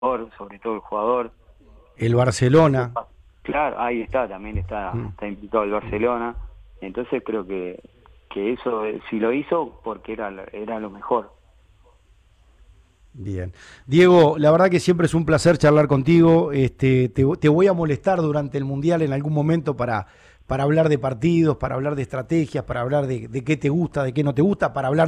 sobre todo el jugador. El Barcelona. Claro, ahí está, también Mm. está implicado el Barcelona. Entonces creo que eso, si lo hizo, porque era lo mejor. Bien. Diego, la verdad que siempre es un placer charlar contigo. Te voy a molestar durante el Mundial en algún momento para hablar de partidos, para hablar de estrategias, para hablar de qué te gusta, de qué no te gusta, para hablar